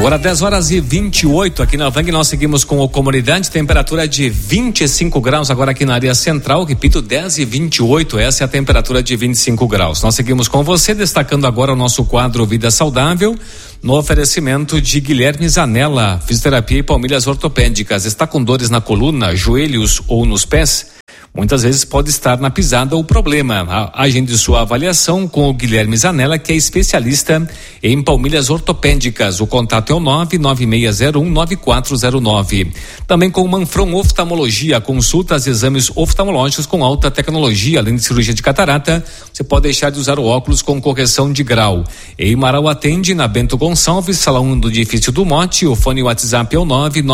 Agora 10h28 aqui na Vang, nós seguimos com a comunidade, temperatura de 25 graus agora aqui na área central, repito, 10h28, essa é a temperatura de 25 graus. Nós seguimos com você, destacando agora o nosso quadro Vida Saudável, no oferecimento de Guilherme Zanella, fisioterapia e palmilhas ortopédicas. Está com dores na coluna, joelhos ou nos pés? Muitas vezes pode estar na pisada o problema. Agende sua avaliação com o Guilherme Zanella, que é especialista em palmilhas ortopédicas. O contato é o 996019409. Também com o Manfron Oftalmologia, consultas e exames oftalmológicos com alta tecnologia, além de cirurgia de catarata. Você pode deixar de usar o óculos com correção de grau. Eimarau atende na Bento Gonçalves, Salão do Edifício do Mote. O fone WhatsApp é o